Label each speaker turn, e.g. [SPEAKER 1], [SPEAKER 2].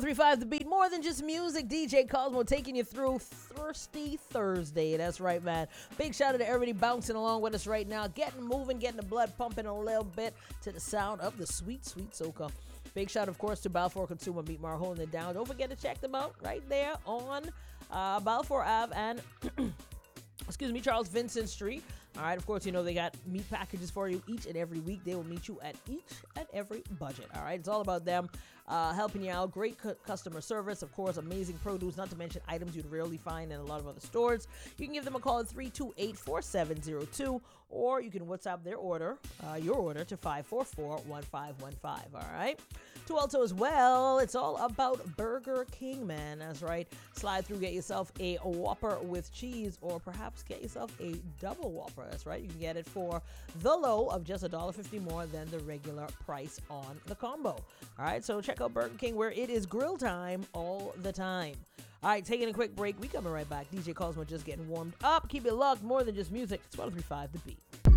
[SPEAKER 1] 1035 The Beat, more than just music. DJ Cosmo taking you through Thirsty Thursday. That's right, man. Big shout out to everybody bouncing along with us right now, getting moving, getting the blood pumping a little bit to the sound of the sweet, sweet soca. Big shout, of course, to Balfour Consumer Meat Mar holding it down. Don't forget to check them out right there on Balfour Ave and Charles Vincent Street. All right, of course, you know they got meat packages for you each and every week. They will meet you at each and every budget. All right, it's all about them helping you out. Great customer service, of course, amazing produce, not to mention items you'd rarely find in a lot of other stores. You can give them a call at 328-4702, or you can WhatsApp their order, your order, to 544-1515. All right. To also as well, it's all about Burger King, man. That's right. Slide through, get yourself a Whopper with cheese, or perhaps get yourself a double Whopper. That's right. You can get it for the low of just $1.50 more than the regular price on the combo. All right. So check out Burger King, where it is grill time all the time. All right. Taking a quick break. We coming right back. DJ Cosmo just getting warmed up. Keep it locked. More than just music. It's 1035 The Beat.